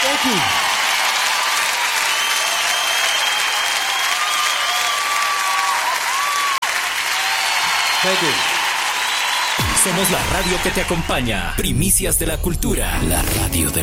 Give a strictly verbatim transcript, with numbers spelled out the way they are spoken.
Thank you. Thank you. Somos la radio que te acompaña. Primicias de la cultura. La radio de